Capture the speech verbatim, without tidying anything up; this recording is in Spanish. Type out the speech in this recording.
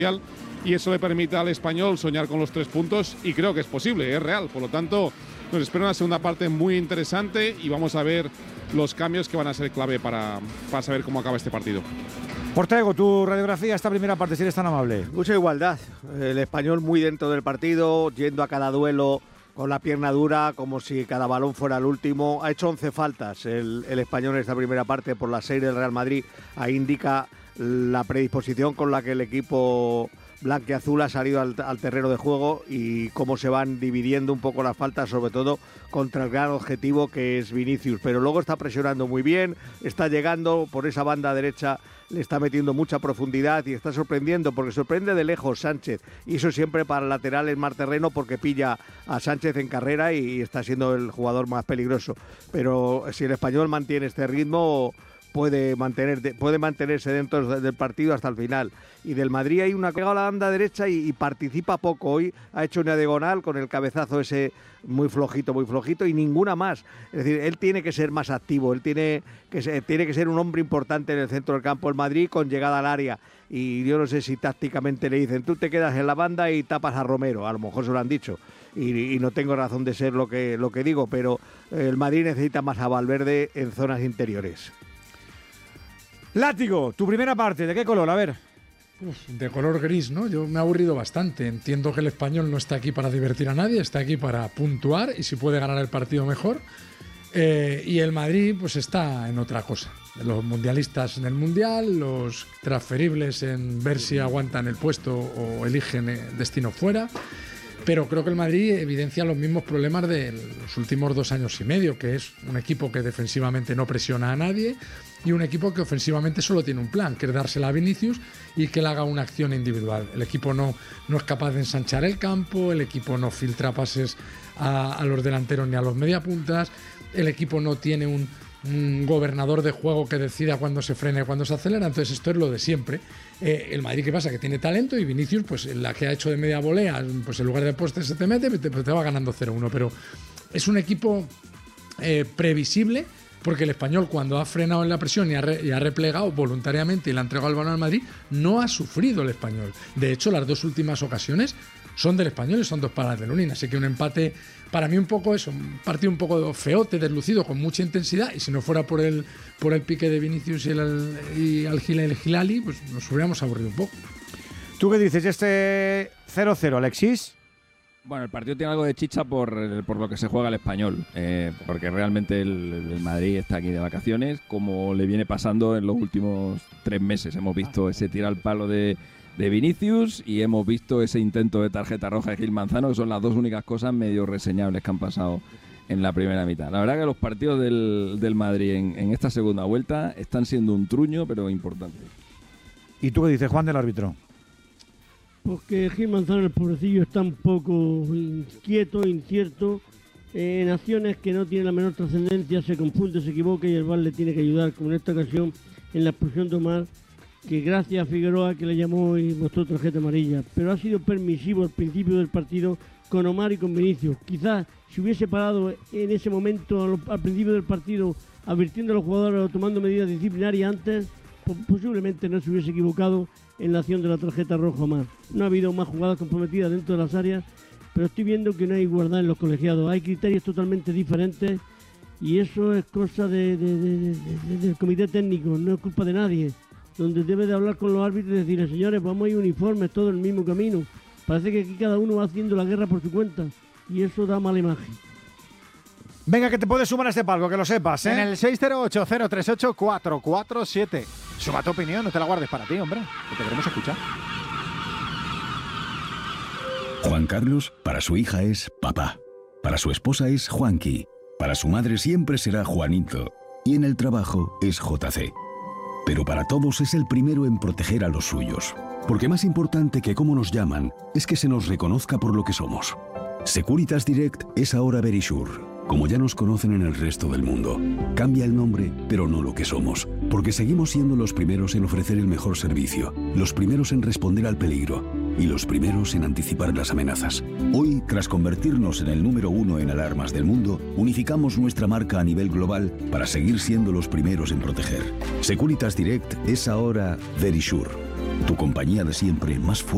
y eso le permite al Español soñar con los tres puntos y creo que es posible, es real. Por lo tanto, nos espera una segunda parte muy interesante y vamos a ver los cambios que van a ser clave para, para saber cómo acaba este partido. Ortego, tu radiografía, esta primera parte, si eres tan amable. Mucha igualdad. El Español muy dentro del partido, yendo a cada duelo con la pierna dura, como si cada balón fuera el último. Ha hecho once faltas el, el Español en esta primera parte por las seis del Real Madrid. Ahí indica la predisposición con la que el equipo blanquiazul ha salido al, al terreno de juego y cómo se van dividiendo un poco las faltas, sobre todo contra el gran objetivo que es Vinicius. Pero luego está presionando muy bien, está llegando por esa banda derecha, le está metiendo mucha profundidad y está sorprendiendo, porque sorprende de lejos Sánchez, y eso siempre para el lateral en mar terreno, porque pilla a Sánchez en carrera y está siendo el jugador más peligroso. Pero si el Español mantiene este ritmo, puede mantener puede mantenerse dentro del partido hasta el final. Y del Madrid hay una que a la banda derecha y, y participa poco. Hoy ha hecho una diagonal con el cabezazo ese muy flojito, muy flojito y ninguna más. Es decir, él tiene que ser más activo, él tiene que ser, tiene que ser un hombre importante en el centro del campo del Madrid con llegada al área. Y yo no sé si tácticamente le dicen, tú te quedas en la banda y tapas a Romero, a lo mejor se lo han dicho. Y, y no tengo razón de ser lo que, lo que digo, pero el Madrid necesita más a Valverde en zonas interiores. Látigo, tu primera parte, ¿de qué color? A ver. Uf, de color gris, ¿no? Yo me he aburrido bastante. Entiendo que el Español no está aquí para divertir a nadie, está aquí para puntuar y si puede ganar el partido mejor. Eh, y el Madrid pues está en otra cosa. Los mundialistas en el Mundial, los transferibles en ver si aguantan el puesto o eligen destino fuera. Pero creo que el Madrid evidencia los mismos problemas de los últimos dos años y medio, que es un equipo que defensivamente no presiona a nadie y un equipo que ofensivamente solo tiene un plan, que es dársela a Vinicius y que él haga una acción individual. El equipo no, no es capaz de ensanchar el campo, el equipo no filtra pases a, a los delanteros ni a los mediapuntas, el equipo no tiene un, un gobernador de juego que decida cuándo se frena y cuándo se acelera. Entonces esto es lo de siempre. Eh, el Madrid, ¿qué pasa? Que tiene talento y Vinicius, pues la que ha hecho de media volea, pues en lugar de poste se te mete, te, te va ganando cero uno. Pero es un equipo eh, previsible, porque el Español, cuando ha frenado en la presión y ha, re, y ha replegado voluntariamente y le ha entregado el balón al Madrid, no ha sufrido el Español. De hecho, las dos últimas ocasiones son del Español y son dos palas de Lunin. Así que un empate, para mí un poco eso, un partido un poco feote, deslucido, con mucha intensidad, y si no fuera por el por el pique de Vinicius y el, y el, el Gilali, pues nos hubiéramos aburrido un poco. ¿Tú qué dices? Este cero cero, Alexis. Bueno, el partido tiene algo de chicha por, por lo que se juega el Español, eh, porque realmente el, el Madrid está aquí de vacaciones, como le viene pasando en los últimos tres meses. Hemos visto ese tiro al palo de, de Vinicius y hemos visto ese intento de tarjeta roja de Gil Manzano, que son las dos únicas cosas medio reseñables que han pasado en la primera mitad. La verdad que los partidos del, del Madrid en, en esta segunda vuelta están siendo un truño, pero importante. ¿Y tú qué dices, Juan, del árbitro? Porque Gil Manzano, el pobrecillo, está un poco inquieto, incierto, eh, en acciones que no tienen la menor trascendencia, se confunde, se equivoca y el V A R le tiene que ayudar, como en esta ocasión en la expulsión de Omar, que gracias a Figueroa que le llamó y mostró tarjeta amarilla, pero ha sido permisivo al principio del partido con Omar y con Vinicius. Quizás si hubiese parado en ese momento al, al principio del partido, advirtiendo a los jugadores o tomando medidas disciplinarias antes, posiblemente no se hubiese equivocado en la acción de la tarjeta roja más. No ha habido más jugadas comprometidas dentro de las áreas, pero estoy viendo que no hay igualdad en los colegiados. Hay criterios totalmente diferentes y eso es cosa de, de, de, de, de, del comité técnico, no es culpa de nadie. Donde debe de hablar con los árbitros y decirles, señores, vamos a ir uniformes, todos en el mismo camino. Parece que aquí cada uno va haciendo la guerra por su cuenta y eso da mala imagen. Venga, que te puedes sumar a este palco, que lo sepas, ¿eh? En el seis cero ocho, cero tres ocho, cuatro cuatro siete. Suma tu opinión, no te la guardes para ti, hombre, que te queremos escuchar. Juan Carlos, para su hija es papá. Para su esposa es Juanqui. Para su madre siempre será Juanito. Y en el trabajo es J C. Pero para todos es el primero en proteger a los suyos. Porque más importante que cómo nos llaman es que se nos reconozca por lo que somos. Securitas Direct es ahora Verisure, como ya nos conocen en el resto del mundo. Cambia el nombre, pero no lo que somos, porque seguimos siendo los primeros en ofrecer el mejor servicio, los primeros en responder al peligro y los primeros en anticipar las amenazas. Hoy, tras convertirnos en el número uno en alarmas del mundo, unificamos nuestra marca a nivel global para seguir siendo los primeros en proteger. Securitas Direct es ahora Verisure, tu compañía de siempre más fuerte.